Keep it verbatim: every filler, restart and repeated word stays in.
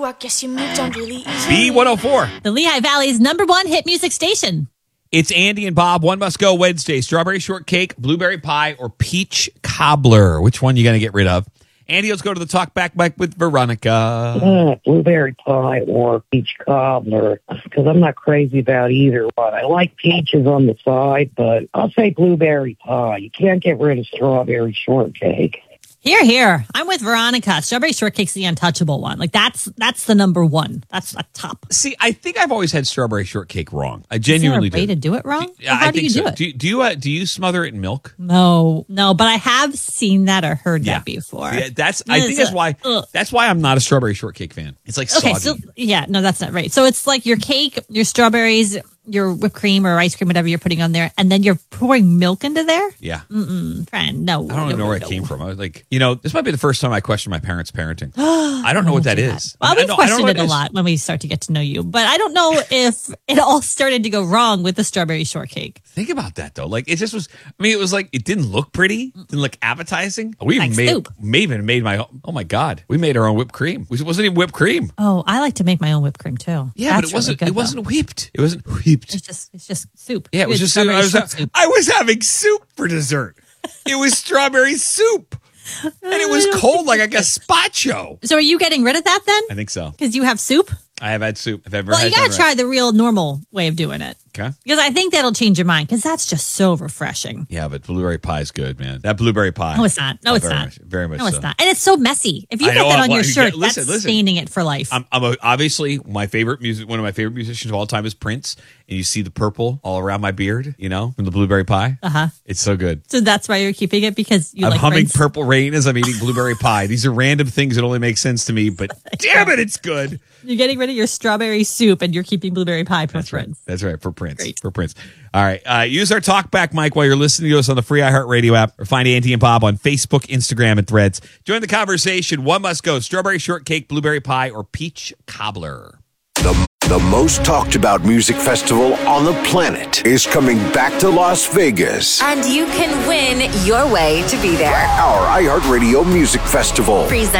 rock, yes, you moved on really easy. B one oh four. The Lehigh Valley's number one hit music station. It's Andy and Bob. One must go Wednesday. Strawberry shortcake, blueberry pie, or peach cobbler. Which one are you going to get rid of? Andy, let's go to the talk back mic with Veronica. Uh, blueberry pie or peach cobbler, because I'm not crazy about either one. I like peaches on the side, but I'll say blueberry pie. You can't get rid of strawberry shortcake. Here, here. I'm with Veronica. Strawberry shortcake's the untouchable one. Like, that's that's the number one. That's a top. See, I think I've always had strawberry shortcake wrong. I genuinely Is there a way do. to do it wrong? Yeah, Or how I do think you so. do it? Do you, do you, uh, do you smother it in milk? No, no, but I have seen that or heard Yeah. that before. Yeah, that's. I think that's why. Ugh. That's why I'm not a strawberry shortcake fan. It's like Okay, soggy. so yeah, no, that's not right. So it's like your cake, your strawberries, your whipped cream or ice cream, whatever you're putting on there, and then you're pouring milk into there? yeah. Mm, friend, no. I don't even no, know where no. it came from. I was like, you know, this might be the first time I question my parents' parenting. I don't know what that is. Well, I we've don't- I don't know questioned what it a is. lot when we start to get to know you, but I don't know if it all started to go wrong with the strawberry shortcake. Think about that though. Like it just was. I mean, it was like it didn't look pretty, didn't look appetizing. We even Like made, soup. may even made my. Oh my god, we made our own whipped cream. It wasn't even whipped cream. Oh, I like to make my own whipped cream too. Yeah, That's but it wasn't. really it good, wasn't whipped. It wasn't whipped. though. It's just, it's just soup. Yeah, it was Good just. I strawberry was, short soup. I was having soup for dessert. It was strawberry soup, and it was cold like a gazpacho. So are you getting rid of that then? I think so. Because you have soup? I have had soup. I've ever Well, had you got to some- try the real normal way of doing it. Okay. Because I think that'll change your mind. Because that's just so refreshing. Yeah, but blueberry pie is good, man. That blueberry pie. No, it's not. No, Oh, it's very not. Much, very much No, it's so. not. And it's so messy. If you I get know, that I'm on your like- shirt, listen, that's listen. staining it for life. I'm, I'm a, obviously my favorite music. One of my favorite musicians of all time is Prince, and you see the purple all around my beard, you know, from the blueberry pie. Uh huh. It's so good. So that's why you're keeping it because you I'm like humming Prince? Purple Rain as I'm eating blueberry pie. These are random things that only make sense to me, but damn it, it's good. You're getting rid of your strawberry soup and you're keeping blueberry pie for That's right. Prince. That's right. For Prince. Great. For Prince. All right. Uh, use our talkback mic while you're listening to us on the free iHeartRadio app, or find Andy and Bob on Facebook, Instagram, and Threads. Join the conversation. One must go: strawberry shortcake, blueberry pie, or peach cobbler. The, the most talked about music festival on the planet is coming back to Las Vegas. And you can win your way to be there. Our iHeartRadio Music Festival. Present